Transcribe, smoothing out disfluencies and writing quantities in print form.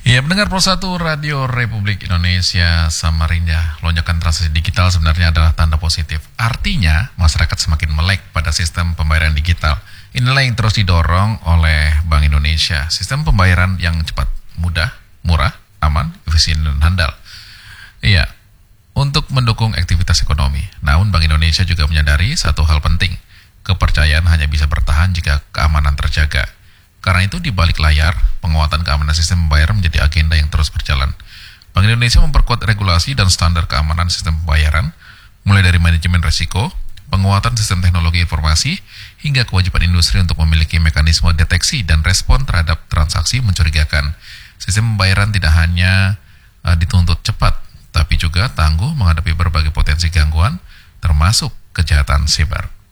Ya, pendengar Pro 1 Radio Republik Indonesia Samarinda, lonjakan transaksi digital sebenarnya adalah tanda positif. Artinya, masyarakat semakin melek pada sistem pembayaran digital. Inilah yang terus didorong oleh Bank Indonesia. Sistem pembayaran yang cepat, mudah, murah, aman, efisien, dan handal. Iya, untuk mendukung aktivitas ekonomi. Namun Bank Indonesia juga menyadari satu hal penting. Kepercayaan hanya bisa bertahan jika keamanan terjaga. Karena itu di balik layar, penguatan keamanan sistem pembayaran menjadi agenda yang terus berjalan. Bank Indonesia memperkuat regulasi dan standar keamanan sistem pembayaran, mulai dari manajemen risiko, penguatan sistem teknologi informasi, hingga kewajiban industri untuk memiliki mekanisme deteksi dan respon terhadap transaksi mencurigakan. Sistem pembayaran tidak hanya dituntut cepat, tapi juga tangguh menghadapi berbagai potensi gangguan, termasuk kejahatan siber.